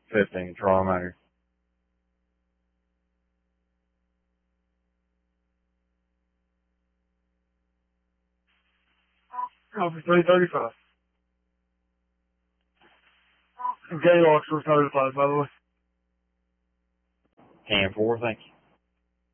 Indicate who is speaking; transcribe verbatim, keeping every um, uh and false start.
Speaker 1: fifteen, Charlie, I'm out here.
Speaker 2: Copy three thirty-five. Gaylocks was notified, by the way.
Speaker 1: Cam four, thank you.